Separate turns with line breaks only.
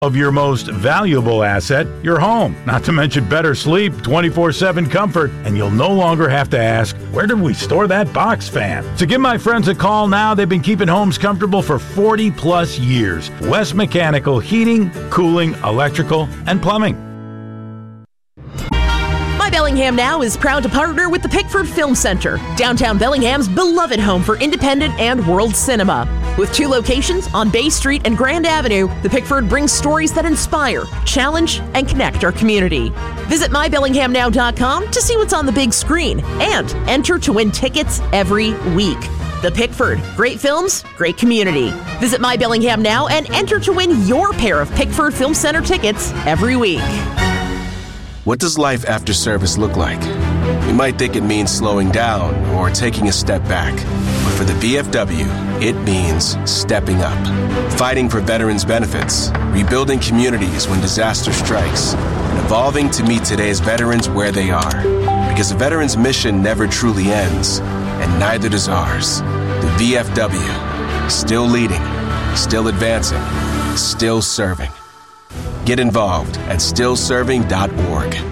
of your most valuable asset, your home. Not to mention better sleep, 24/7 comfort, and you'll no longer have to ask, where did we store that box fan? So give my friends a call now. They've been keeping homes comfortable for 40 plus years. West Mechanical Heating, Cooling, Electrical, and Plumbing.
My Bellingham Now is proud to partner with the Pickford Film Center, downtown Bellingham's beloved home for independent and world cinema. With 2 locations on Bay Street and Grand Avenue, the Pickford brings stories that inspire, challenge, and connect our community. Visit mybellinghamnow.com to see what's on the big screen and enter to win tickets every week. The Pickford, great films, great community. Visit My Bellingham Now and enter to win your pair of Pickford Film Center tickets every week.
What does life after service look like? You might think it means slowing down or taking a step back. But for the VFW, it means stepping up. Fighting for veterans' benefits, rebuilding communities when disaster strikes, and evolving to meet today's veterans where they are. Because a veteran's mission never truly ends, and neither does ours. The VFW, still leading, still advancing, still serving. Get involved at stillserving.org.